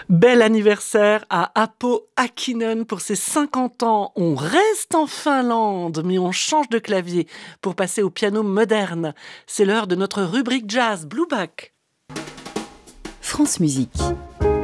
Bel anniversaire à Apo Hakkinen pour ses 50 ans. On reste en Finlande, mais on change de clavier pour passer au piano moderne. C'est l'heure de notre rubrique jazz Blueback. France Musique.